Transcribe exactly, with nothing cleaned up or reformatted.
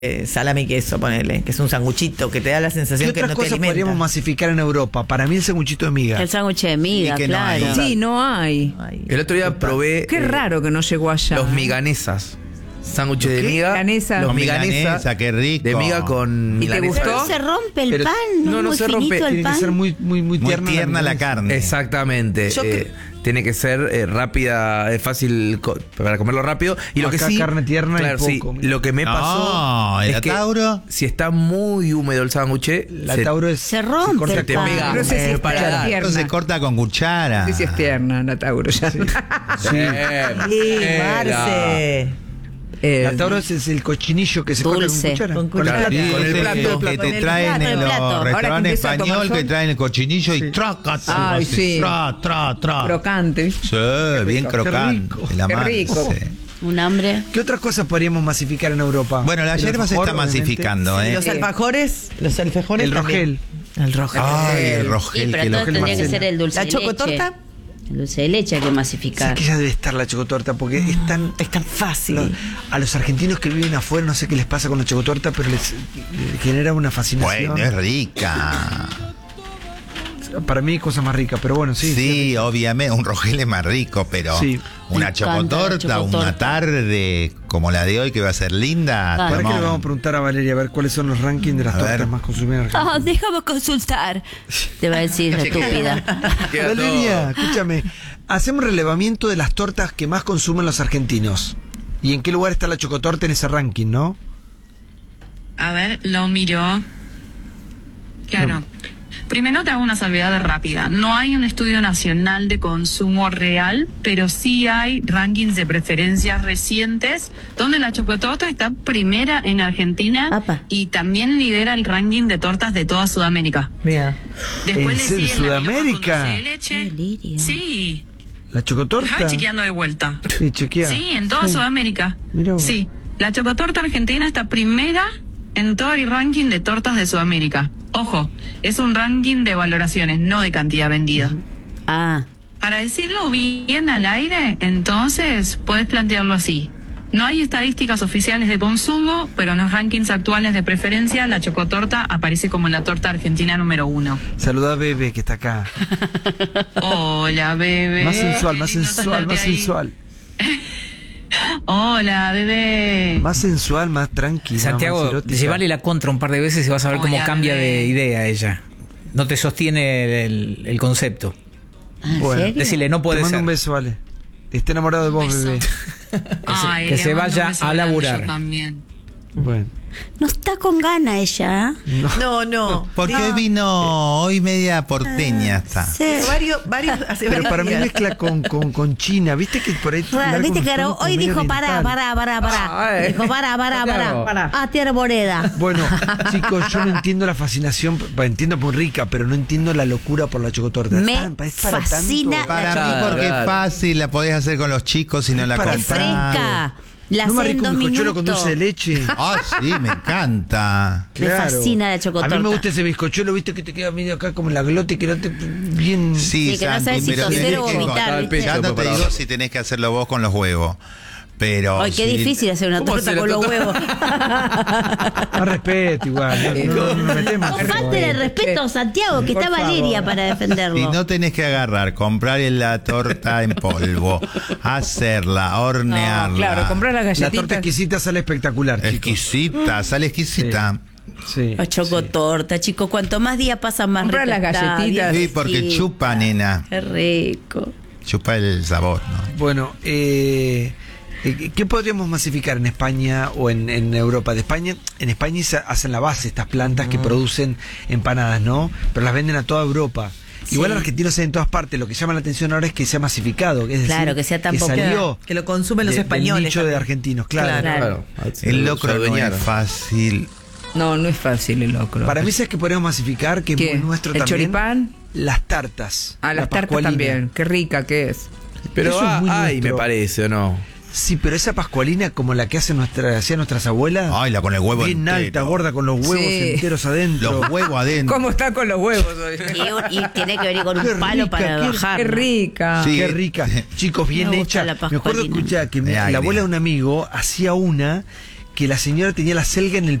Eh, salami y queso, ponele, que es un sanguchito que te da la sensación ¿Qué que otras no te cosas alimenta. podríamos masificar en Europa? Para mí el sanguchito de miga. El sándwich de miga, Y que no claro. hay. Sí, no hay. Ay, El otro día probé Qué eh, raro que no llegó allá. los miganesas. Sándwiches de ¿Qué? miga. Milanesa. Los Con miganesas. milanesa, qué rico. De miga con ¿Y te milanesa. gustó? No se rompe el Pero- pan, no, no, es no muy se rompe. finito el Tiene pan. que ser muy, muy, muy Muy tierna, tierna la milanesa. carne. Exactamente. Yo eh, tiene que ser eh, rápida, es fácil co- para comerlo rápido. Y lo Acá que sí, carne tierna y claro, sí, poco, mira. lo que me No, pasó ¿el es que Tauro? si está muy húmedo el sándwich, La se- Tauro es... Se rompe corta el te pan. pega No sé si eh, es para tierna. dar. Esto se corta con cuchara. No sé si es tierna, la Tauro. Ya. Sí. Sí, Marce. Eh, La Tauro es el cochinillo que se Dulce. corta Con con cuchara. cuchara. Sí, Con el ese plato, que con te el traen plato, en el los plato. Ahora que restaurantes empieza a tomar español sol. que traen el cochinillo y traca, Ay, así, sí. tra, tra, tra. crocante, ¿viste? Sí, bien rico, crocante. qué rico. La Qué Marce. rico. Un hambre. ¿Qué otras cosas podríamos masificar en Europa? Bueno, la El hierba se alfajor, está obviamente. masificando, ¿eh? Los alfajores, los alfajores El también. rogel. El rogel. Ay, el Sí, rogel, pero que lo entonces que tendría que Marcela. ser el dulce ¿La de leche. chocotorta? El dulce de leche hay que masificar. ¿Sabes que ya debe estar la chocotorta? Porque es tan... Es tan fácil. lo- a los argentinos que viven afuera, no sé qué les pasa con la chocotorta, pero les, les genera una fascinación. Bueno, es rica. Para mí hay cosa más rica, pero bueno, sí. Sí, obviamente, un rogel es más rico, pero Sí. una Me encanta la chocotorta, chocotorta. una tarde como la de hoy que va a ser linda. Ah. ¿Para qué tomamos- le vamos a preguntar a Valeria a ver cuáles son los rankings de las A tortas ver. más consumidas en Argentina? Ah, déjame consultar. Te va a decir estúpida. Queda Valeria, todo. escúchame. Hacemos relevamiento de las tortas que más consumen los argentinos. ¿Y en qué lugar está la chocotorta en ese ranking, no? A ver, lo miro. Claro. Primero te hago una salvedad rápida. No hay un estudio nacional de consumo real, pero sí hay rankings de preferencias recientes, donde la chocotorta está primera en Argentina Apa. y también lidera el ranking de tortas de toda Sudamérica. Mira. Después ¿En le serio, sigue la Milhoja con Sudamérica? dulce de leche. Qué lirio. Sí. ¿La chocotorta? Déjame chequeando de vuelta. Sí, chequea. Sí, en toda Sudamérica. Mirá vos. Sí, la chocotorta argentina está primera en todo el ranking de tortas de Sudamérica. Ojo, es un ranking de valoraciones, no de cantidad vendida. Ah, Para decirlo bien al aire, entonces puedes plantearlo así. No hay estadísticas oficiales de consumo, pero en los rankings actuales de preferencia, la chocotorta aparece como la torta argentina número uno. Saludá a Bebe, que está acá. Hola, bebé. Más sensual, Qué más lindo sensual, tenerte más ahí. sensual. Hola, bebé. Más sensual, más tranquila. más Santiago, erótica. llevarle la contra un par de veces y vas a ver cómo Hola, cambia bebé. de idea ella. No te sostiene el, el concepto. ¿en Bueno, serio? Decirle, no Te puede mando ser. un beso, Ale. Está enamorado de vos, beso. bebé. Ay, que le se mando un vaya beso a grande laburar. yo también. Bueno. No está con gana ella. ¿eh? No, no. Porque hoy vino, hoy media porteña está. Sí. Hace varios, varios, hace Pero varios para mí días. mezcla con, con, con China. ¿Viste que por ahí... Ra- larga Viste unos que era- tonos como hoy medio dijo pará, oriental? pará, pará, pará. Ay. Dijo pará, pará, pará. Santiago. pará. Ah, tierra moreda. Bueno, chicos, yo no entiendo la fascinación, pa- entiendo muy rica, pero no entiendo la locura por la chocotorta. Me Tan- es para fascina tanto. Para la mí Claro, porque claro. es fácil, la podés hacer con los chicos y no la para Es compras. fresca. La ¿No me hace en rico dos un bizcochuelo con minutos. dulce de leche? Ah, sí, me encanta. Me fascina la chocotorta. A mí me gusta ese bizcochuelo, viste, que te queda medio acá como en la glote, que no te... Bien... Sí, Sí, que no Santi, sabes si pero toser tenés o que- vomitar, ¿viste? Ya no te digo si tenés que hacerlo vos con los huevos. Pero Ay, qué sí, difícil hacer una ¿Cómo torta hacer con la los torta? huevos. Más respeto igual. No, no, no nos metemos. No falten el respeto a Santiago, que Por está Valeria favor. para defenderlo. Y no tenés que agarrar, comprar la torta en polvo, hacerla, hornearla. Claro, comprar las La torta galletitas. exquisita sale espectacular, chicos. Exquisita, sale exquisita. Sí. La chocotorta, chicos, cuanto más días pasan más Comprar rica las está, galletitas. bien Sí, porque fresquita. chupa, nena. Qué rico. Chupa el sabor, ¿no? Bueno, eh, eh, ¿qué podríamos masificar en España o en, en Europa? De España, en España se hacen la base estas plantas que producen empanadas, ¿no? Pero las venden a toda Europa. Sí. Igual argentinos hay en todas partes. Lo que llama la atención ahora es que sea masificado, que es decir, Claro, que sea tan popular. salió Que lo consumen los de- españoles del nicho de también. argentinos, claro. Claro. El locro Se no adueñaron. es fácil. No, no es fácil el locro. Para mí, ¿sabes que podríamos masificar? Que es ¿Qué? muy nuestro ¿El también. choripán? Las tartas. Ah, la las tartas pascualina. también. Qué rica que es. Pero Eso es ah, muy ay, me nuestro. parece, ¿o no? Sí, pero esa pascualina como la que hacen nuestra, hacían nuestras abuelas. Ay, la con el huevo bien entero. alta, gorda, con los huevos Sí. enteros adentro. Los huevos adentro. ¿Cómo está con los huevos hoy? Y, y tiene que venir con un Qué palo rica, para qué- bajar. Qué rica. Sí. Qué rica. Chicos, bien Me gusta hecha. la Me acuerdo pascualina. escuchar que mi- De la aire. abuela de un amigo hacía una que la señora tenía la selga en el